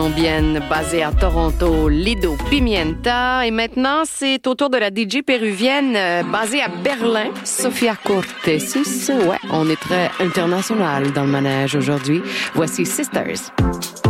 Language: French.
Colombienne basée à Toronto, Lido Pimienta. Et maintenant, c'est au tour de la DJ péruvienne basée à Berlin, Sofia Cortesis. Ouais, on est très international dans le manège aujourd'hui. Voici Sisters.